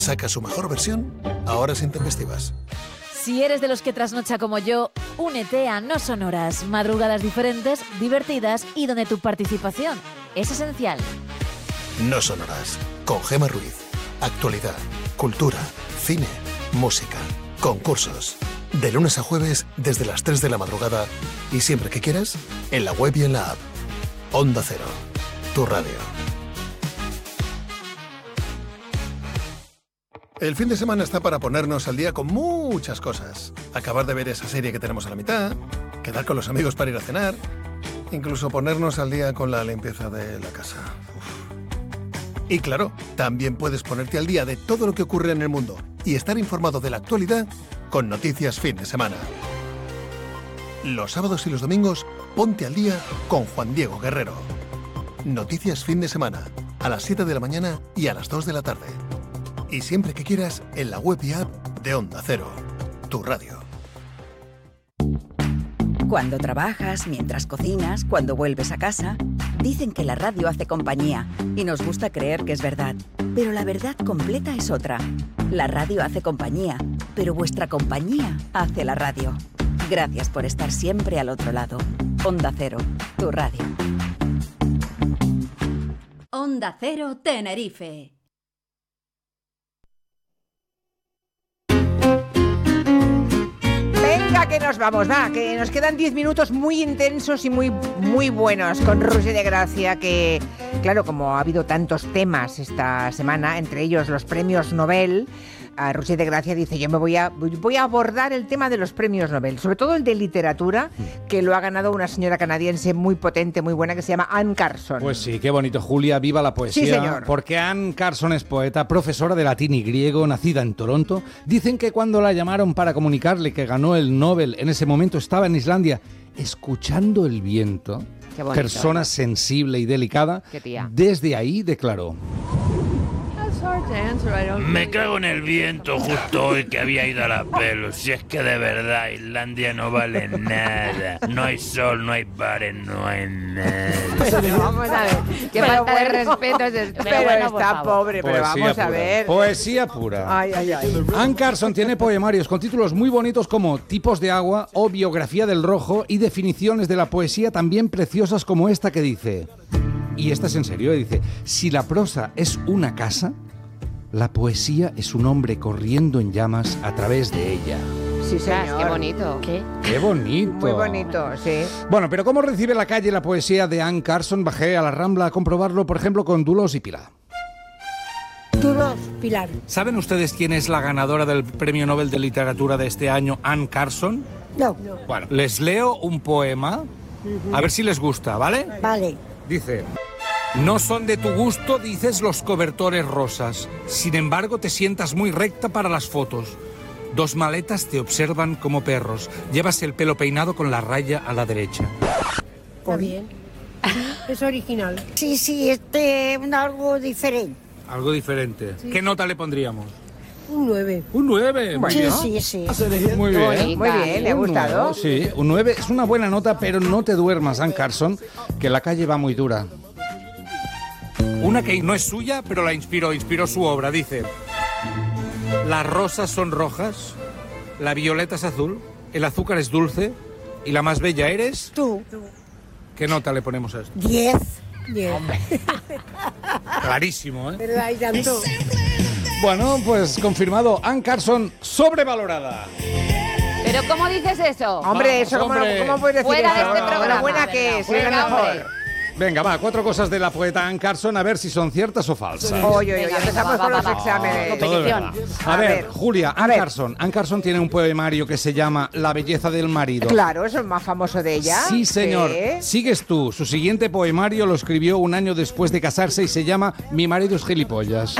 saca su mejor versión a horas intempestivas. Si eres de los que trasnocha como yo, únete a No Sonoras, madrugadas diferentes, divertidas y donde tu participación es esencial. No Sonoras, con Gemma Ruiz. Actualidad, cultura, cine, música, concursos. De lunes a jueves desde las 3 de la madrugada y siempre que quieras, en la web y en la app. Onda Cero, tu radio. El fin de semana está para ponernos al día con muchas cosas. Acabar de ver esa serie que tenemos a la mitad, quedar con los amigos para ir a cenar, incluso ponernos al día con la limpieza de la casa. Y claro, también puedes ponerte al día de todo lo que ocurre en el mundo y estar informado de la actualidad con Noticias Fin de Semana. Los sábados y los domingos, ponte al día con Juan Diego Guerrero. Noticias Fin de Semana, a las 7 de la mañana y a las 2 de la tarde. Y siempre que quieras, en la web y app de Onda Cero, tu radio. Cuando trabajas, mientras cocinas, cuando vuelves a casa, dicen que la radio hace compañía y nos gusta creer que es verdad. Pero la verdad completa es otra. La radio hace compañía, pero vuestra compañía hace la radio. Gracias por estar siempre al otro lado. Onda Cero, tu radio. Onda Cero Tenerife. Venga, que nos vamos, que nos quedan 10 minutos muy intensos y muy buenos con Roger de Gracia, que, claro, como ha habido tantos temas esta semana, entre ellos los premios Nobel, Roger de Gracia dice, yo me voy a abordar el tema de los premios Nobel, sobre todo el de literatura, que lo ha ganado una señora canadiense muy potente, muy buena, que se llama Anne Carson. Pues sí, qué bonito, Julia, viva la poesía. Sí, señor. Porque Anne Carson es poeta, profesora de latín y griego, nacida en Toronto. Dicen que cuando la llamaron para comunicarle que ganó el Nobel, en ese momento estaba en Islandia, escuchando el viento. Qué bonito, persona sensible y delicada. Qué tía. Desde ahí declaró: me cago en el viento justo hoy que había ido a la pelo. Si es que de verdad Islandia no vale nada. No hay sol, no hay bares, no hay nada. Pero vamos a ver, qué falta de respeto es esto. Pero bueno, está pobre, pero Poesía vamos a pura. ver. Poesía pura. Ay. Anne Carson tiene poemarios con títulos muy bonitos como Tipos de agua o Biografía del rojo y definiciones de la poesía también preciosas como esta que dice, y esta es en serio, dice, si la prosa es una casa, la poesía es un hombre corriendo en llamas a través de ella. Sí, señor. Qué bonito. ¡Qué bonito! Muy bonito, sí. Bueno, pero ¿cómo recibe la calle la poesía de Anne Carson? Bajé a la Rambla a comprobarlo, por ejemplo, con Dulos y Pilar. Dulos, Pilar. ¿Saben ustedes quién es la ganadora del Premio Nobel de Literatura de este año, Anne Carson? No. Bueno, les leo un poema, a ver si les gusta, ¿vale? Vale. Dice: no son de tu gusto, dices, los cobertores rosas. Sin embargo, te sientas muy recta para las fotos. Dos maletas te observan como perros. Llevas el pelo peinado con la raya a la derecha. Está bien. Es original. Sí, algo diferente. Algo diferente. Sí. ¿Qué nota le pondríamos? Un 9. Un 9. Bueno. Sí. Muy bien. Muy bien, ¿le ha gustado? Sí, un 9 es una buena nota, pero no te duermas, Anne Carson, que la calle va muy dura. Una que no es suya, pero la inspiró su obra. Dice: las rosas son rojas, la violeta es azul, el azúcar es dulce y la más bella eres... Tú. ¿Qué nota le ponemos a esto? 10. Clarísimo, ¿eh? Pero hay tanto. Bueno, pues confirmado, Anne Carson sobrevalorada. ¿Pero cómo dices eso? Hombre, eso Vamos, hombre. ¿cómo puedes decir Fuera eso? de este programa. Lo buena que es, Fuera, es la mejor. hombre. Venga, va, 4 cosas de la poeta Anne Carson, a ver si son ciertas o falsas. Oye, empezamos con los exámenes. Todo es verdad. A ver, Julia, Anne Carson tiene un poemario que se llama La belleza del marido. Claro, eso es el más famoso de ella. Sí, señor. Sí. Sigues tú. Su siguiente poemario lo escribió un año después de casarse y se llama Mi marido es gilipollas.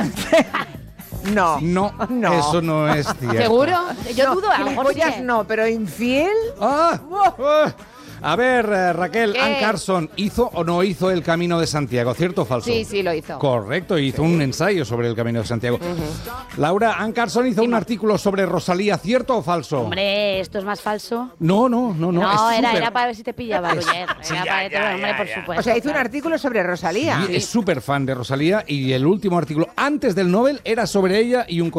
No, eso no es cierto. ¿Seguro? Yo dudo, a lo mejor gilipollas sí. no, pero infiel. A ver, Raquel, ¿Qué? Anne Carson, ¿hizo o no hizo el Camino de Santiago? ¿Cierto o falso? Sí, lo hizo. Correcto, hizo un ensayo sobre el Camino de Santiago. Laura, Anne Carson hizo un artículo sobre Rosalía, ¿cierto o falso? Hombre, ¿esto es más falso? No. No, es era para ver si te pillaba, Roger. Sí, Era para ver, hombre, por supuesto. O sea, hizo un artículo sobre Rosalía. Sí, es súper fan de Rosalía y el último artículo antes del Nobel era sobre ella y un